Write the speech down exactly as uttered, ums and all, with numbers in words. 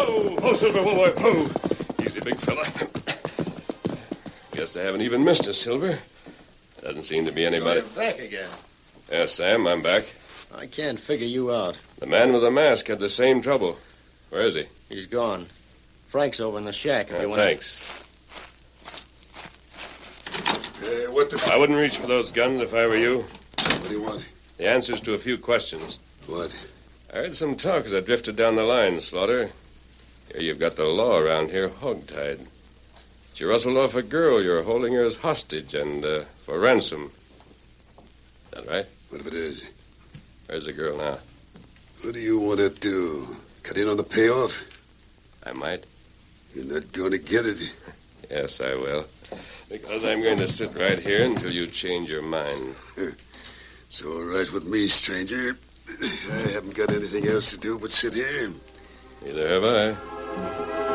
Ho! Ho, Silver, one more. Ho! Easy, big fella. Guess I haven't even missed a Silver. Doesn't seem to be anybody. So you're back again. Yes, Sam, I'm back. I can't figure you out. The man with the mask had the same trouble. Where is he? He's gone. Frank's over in the shack. If Uh, you want thanks. Uh, what the... I wouldn't reach for those guns if I were you. What do you want? The answers to a few questions. What? I heard some talk as I drifted down the line, Slaughter. Here you've got the law around here hog-tied. But you rustled off a girl. You're holding her as hostage and uh, for ransom. Is that right? What if it is? Where's the girl now? What do you want to do? Cut in on the payoff? I might. You're not going to get it. Yes, I will. Because I'm going to sit right here until you change your mind. It's all right with me, stranger. I haven't got anything else to do but sit here.